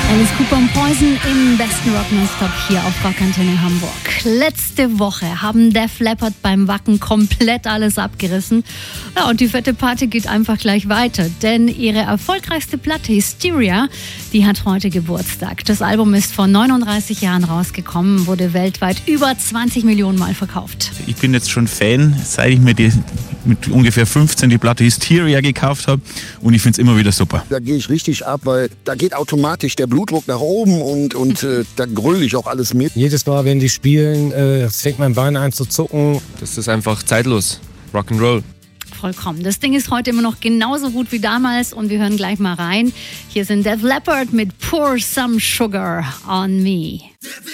Alice Cooper und Poison im besten Rock Nonstop hier auf Rockantenne Hamburg. Letzte Woche haben Def Leppard beim Wacken komplett alles abgerissen. Ja, und die fette Party geht einfach gleich weiter, denn ihre erfolgreichste Platte Hysteria, die hat heute Geburtstag. Das Album ist vor 39 Jahren rausgekommen, wurde weltweit über 20 Millionen Mal verkauft. Ich bin jetzt schon Fan, seit ich mir mit ungefähr 15 die Platte Hysteria gekauft habe, und ich finde es immer wieder super. Da gehe ich richtig ab, weil da geht automatisch der Blutdruck nach oben und da gröle ich auch alles mit. Jedes Mal, wenn die spielen, fängt mein Bein an zu zucken. Das ist einfach zeitlos. Rock'n'Roll. Vollkommen. Das Ding ist heute immer noch genauso gut wie damals und wir hören gleich mal rein. Hier sind Def Leppard mit Pour Some Sugar on Me.